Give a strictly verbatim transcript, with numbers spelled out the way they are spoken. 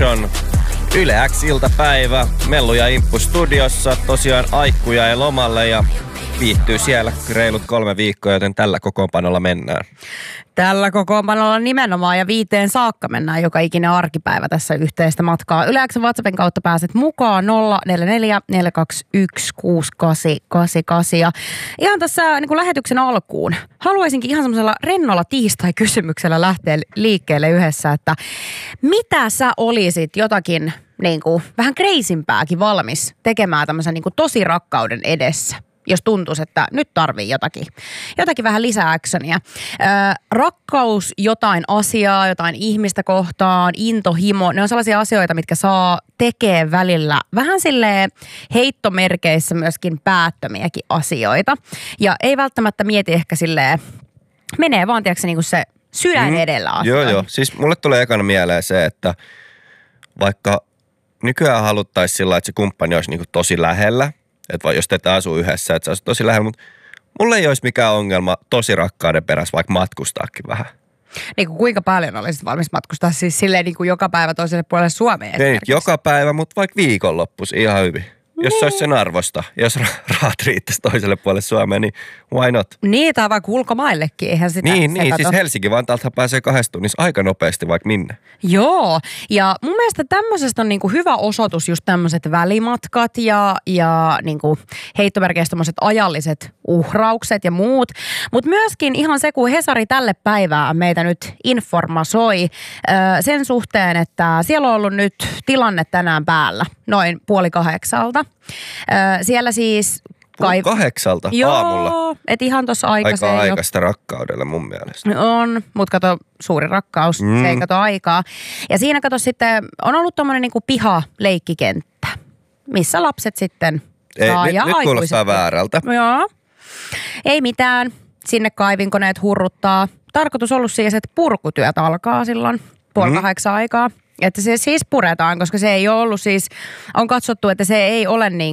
Station. Yle X-iltapäivä, Mellu ja Imppu studiossa. Tosiaan Aikku jäi lomalle ja viihtyy siellä reilut kolme viikkoa, joten tällä kokoonpanolla mennään. Tällä kokoonpanolla nimenomaan ja viiteen saakka mennään joka ikinen arkipäivä tässä yhteistä matkaa. Yle X:n WhatsAppin kautta pääset mukaan nolla neljä neljä neljä kaksi yksi kuusi kahdeksan kahdeksan kahdeksan. Ja ihan tässä niin kuin lähetyksen alkuun haluaisinkin ihan semmoisella rennolla tiistai-kysymyksellä lähteä liikkeelle yhdessä, että mitä sä olisit jotakin niin kuin vähän kreisimpääkin valmis tekemään tämmöisen niin kuin tosi rakkauden edessä? Jos tuntuisi, että nyt tarvii jotakin, jotakin vähän lisää actionia. Öö, rakkaus jotain asiaa, jotain ihmistä kohtaan, intohimo, ne on sellaisia asioita, mitkä saa tekee välillä vähän silleen heittomerkeissä myöskin päättömiäkin asioita. Ja ei välttämättä mieti ehkä silleen, menee vaan tiedätkö niin kuin se sydän edellä mm, Joo, joo. Siis mulle tulee ekana mieleen se, että vaikka nykyään haluttaisiin sillä, että se kumppani olisi niin kuin tosi lähellä, että jos te ette asu yhdessä, että se olisi tosi lähellä, mutta mulla ei olisi mikään ongelma tosi rakkauden perässä vaikka matkustaakin vähän. Niin kuin kuinka paljon olisit valmis matkustaa siis silleen niin kuin joka päivä toiselle puolelle Suomeen? Ei nyt joka päivä, mutta vaikka viikonloppuisi ihan hyvin. Jos se olisi sen arvosta, jos rahat riittäisi toiselle puolelle Suomeen, niin why not? Niin, tai vaikka ulkomaillekin, eihän sitä Niin, niin kato. siis Helsinki-Vantaalta pääsee kahdessa tunnissa aika nopeasti vaikka minne. Joo, ja mun mielestä tämmöisestä on niinku hyvä osoitus just tämmöiset välimatkat ja, ja niinku heittomerkeistä tämmöiset ajalliset uhraukset ja muut. Mutta myöskin ihan se, kun Hesari tälle päivää meitä nyt informasoi ö, sen suhteen, että siellä on ollut nyt tilanne tänään päällä, noin puoli kahdeksalta. Ö, siellä siis... Kai... Kahdeksalta Joo, aamulla. Joo, et ihan tossa aikaiseen. Aika aikaista rakkaudelle mun mielestä. On, mutta kato, suuri rakkaus, mm. se ei kato aikaa. Ja siinä kato sitten, on ollut tommonen niinku pihaleikkikenttä, missä lapset sitten ei, saa nyt, ja nyt kuulostaa väärältä. Joo, ei mitään, sinne kaivinkoneet hurruttaa. Tarkoitus ollut siis, että purkutyöt alkaa silloin puoli mm. kahdeksan aikaa. Että se siis puretaan, koska se ei ole ollut siis, on katsottu, että se ei ole niin